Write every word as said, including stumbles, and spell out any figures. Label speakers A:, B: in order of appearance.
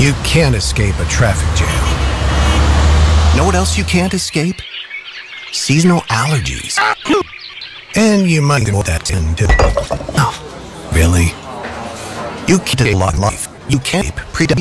A: You can't escape a traffic jam. Know what else you can't escape? Seasonal allergies. And you might know that too. Oh, really? You can't life. You can't pre